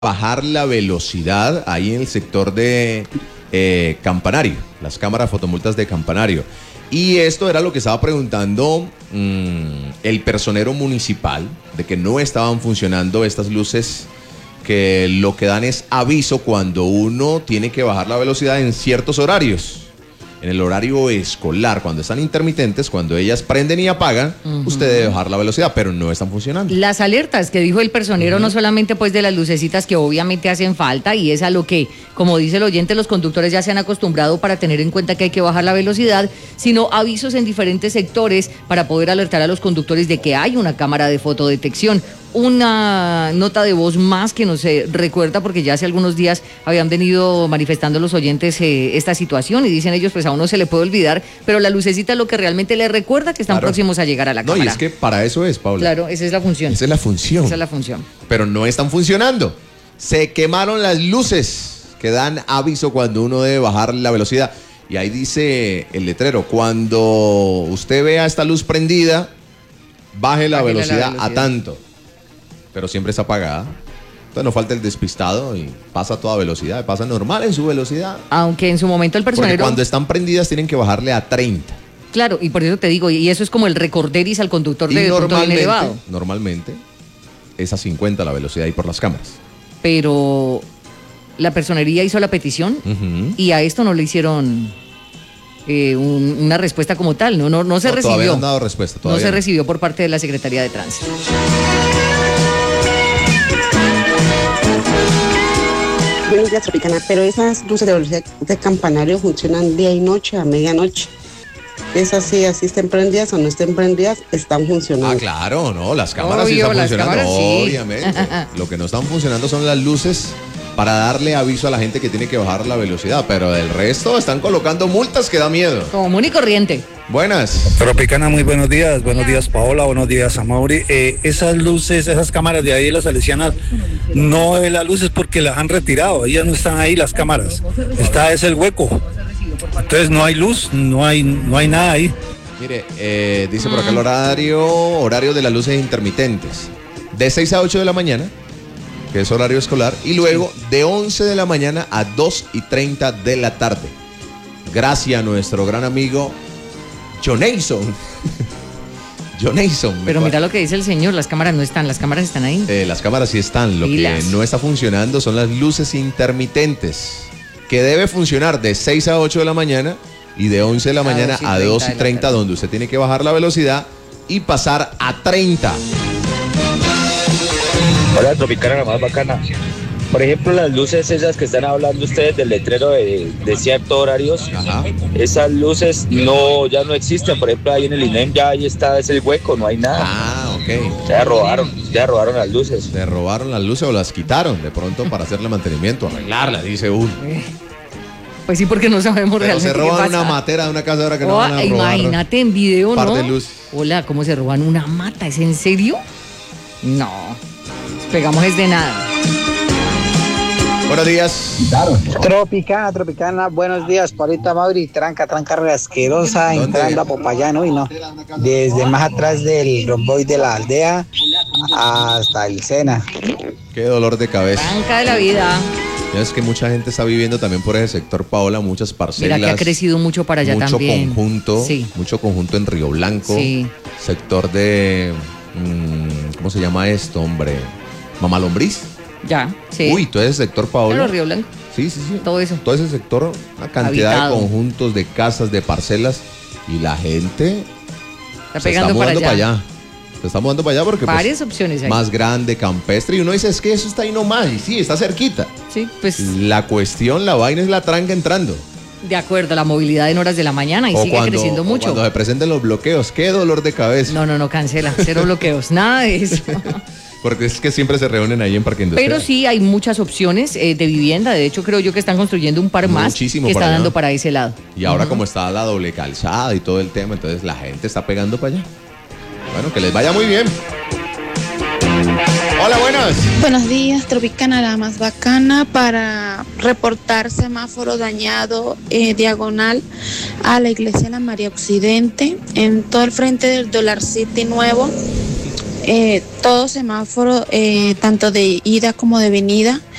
bajar la velocidad ahí en el sector de Campanario, las cámaras fotomultas de Campanario. Y esto era lo que estaba preguntando el personero municipal, de que no estaban funcionando estas luces que lo que dan es aviso cuando uno tiene que bajar la velocidad en ciertos horarios. En el horario escolar, cuando están intermitentes, cuando ellas prenden y apagan, usted debe bajar la velocidad, pero no están funcionando. Las alertas que dijo el personero, no solamente pues de las lucecitas que obviamente hacen falta, y es a lo que, como dice el oyente, los conductores ya se han acostumbrado para tener en cuenta que hay que bajar la velocidad, sino avisos en diferentes sectores para poder alertar a los conductores de que hay una cámara de fotodetección. Una nota de voz más que nos recuerda, porque ya hace algunos días habían venido manifestando los oyentes esta situación, y dicen ellos, pues a uno se le puede olvidar, pero la lucecita es lo que realmente le recuerda que están próximos a llegar a la cámara. No, y es que para eso es, Paula. Claro, esa es la función. Esa es la función. Esa es la función. Pero no están funcionando. Se quemaron las luces que dan aviso cuando uno debe bajar la velocidad. Y ahí dice el letrero, cuando usted vea esta luz prendida, baje la velocidad a tanto. Pero siempre está apagada. Entonces no falta el despistado y pasa a toda velocidad, pasa normal en su velocidad. Aunque en su momento el personero... Porque cuando están prendidas tienen que bajarle a 30. Claro, y por eso te digo, y eso es como el recorderis al conductor de punto bien elevado. Normalmente es a 50 la velocidad ahí por las cámaras. Pero la personería hizo la petición y a esto no le hicieron una respuesta como tal, no se recibió. Todavía no han dado respuesta. No se recibió por parte de la Secretaría de Tránsito. Buenos días, Tropicana, pero esas luces de velocidad de Campanario funcionan día y noche, a medianoche. Es así estén prendidas o no estén prendidas, están funcionando. Ah, claro, no, las cámaras sí están funcionando, obviamente. Lo que no están funcionando son las luces para darle aviso a la gente que tiene que bajar la velocidad, pero del resto están colocando multas que da miedo. Común y corriente. Buenas. Tropicana, muy buenos días Paola, buenos días a Mauri. Esas luces, esas cámaras de ahí de las Salesianas, no es las luces porque las han retirado, ellas no están ahí las cámaras, es el hueco. Entonces no hay luz, no hay nada ahí. Mire, dice por acá el horario de las luces intermitentes, de 6 a 8 de la mañana, que es horario escolar, y luego de 11 de la mañana a 2:30 de la tarde. Gracias a nuestro gran amigo Jonason. Pero mira lo que dice el señor, las cámaras no están, las cámaras están ahí. Las cámaras sí están, lo que no está funcionando son las luces intermitentes, que debe funcionar de 6 a 8 de la mañana y de 11 de la mañana a 2:30, donde usted tiene que bajar la velocidad y pasar a 30. Hola, Tropicana, la más bacana. Por ejemplo, las luces esas que están hablando ustedes del letrero de ciertos horarios, esas luces ya no existen. Por ejemplo, ahí en el INEM ya ahí está, es el hueco, no hay nada. Ah, ok. Ya robaron las luces. Se robaron las luces o las quitaron de pronto para hacerle mantenimiento, arreglarla, dice uno. Pues sí, porque no sabemos pero realmente se roban qué pasa. Una matera de una casa ahora que no van a robar. Imagínate en video, par ¿no? De luz. Hola, ¿cómo se roban una mata? ¿Es en serio? No. Pegamos es de nada. Buenos días. Tropicana, buenos días, Paulita Mauri, tranca asquerosa, entrando a Popayán, uy no, desde más atrás del romboy de la aldea hasta el Sena. Qué dolor de cabeza. Tranca de la vida. Es que mucha gente está viviendo también por ese sector, Paola, muchas parcelas. Mira que ha crecido mucho para allá también. Mucho conjunto en Río Blanco. Sí. Sector de, ¿cómo se llama esto, hombre? Mamá Lombriz. Ya, sí. Uy, todo ese sector, Paola. Claro, Río Blanco. Sí. Todo eso. Todo ese sector, una cantidad habitado. De conjuntos, de casas, de parcelas. Y la gente está pegando para allá. Se está mudando para allá porque varias opciones hay. Más grande, campestre. Y uno dice, es que eso está ahí nomás. Y sí, está cerquita. Sí, pues. La cuestión, la vaina es la tranca entrando. De acuerdo, la movilidad en horas de la mañana y sigue creciendo mucho. Cuando se presenten los bloqueos, qué dolor de cabeza. No, cancela, 0 bloqueos, nada de eso. Porque es que siempre se reúnen ahí en Parque Industrial. Pero sí hay muchas opciones de vivienda. De hecho, creo yo que están construyendo un par más que está dando para ese lado. Y ahora como está la doble calzada y todo el tema, entonces la gente está pegando para allá. Bueno, que les vaya muy bien. Hola, buenas. Buenos días, Tropicana, la más bacana, para reportar semáforo dañado diagonal a la iglesia de la María Occidente, en todo el frente del Dollar City nuevo. todo semáforo, tanto de ida como de venida,